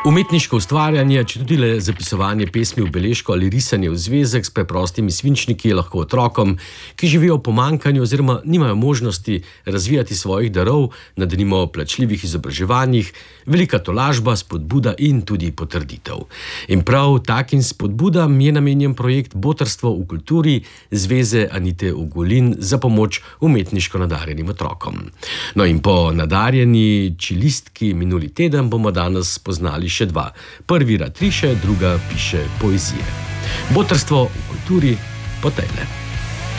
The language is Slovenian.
Umetniško ustvarjanje, če tudi le zapisovanje pesmi v beležko ali risanje v zvezek s preprostimi svinčniki, je lahko otrokom, ki živijo v pomanjkanju oziroma nimajo možnosti razvijati svojih darov na denimo plačljivih izobraževanjih, velika tolažba, spodbuda in tudi potrditev. In prav takim spodbudam je namenjen projekt Botrstvo v kulturi Zveze Anite Ugolin za pomoč umetniško nadarjenim otrokom. No in po nadarjeni čilistki minuli teden bomo danes spoznali še dva. Prvi rad riše, druga piše poezije. Botrstvo v kulturi po tejle.